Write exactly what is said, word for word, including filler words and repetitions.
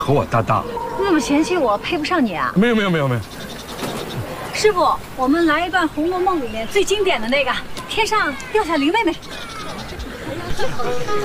和我搭档。 那么嫌弃我配不上你啊？ 没有没有没有没有。 师傅，我们来一段《红楼梦》里面最经典的那个“天上掉下林妹妹”。